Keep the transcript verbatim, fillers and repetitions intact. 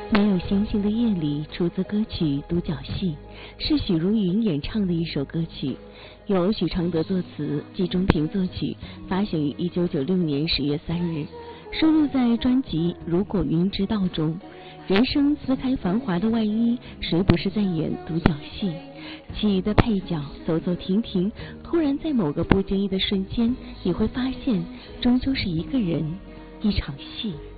没有星星的夜里出自歌曲《独角戏》，是许茹芸演唱的一首歌曲，由许常德作词，季中平作曲，发行于一九九六年十月三日，收录在专辑《如果云知道》中。人生撕开繁华的外衣，谁不是在演独角戏？其余的配角走走停停，突然在某个不经意的瞬间，你会发现，终究是一个人，一场戏。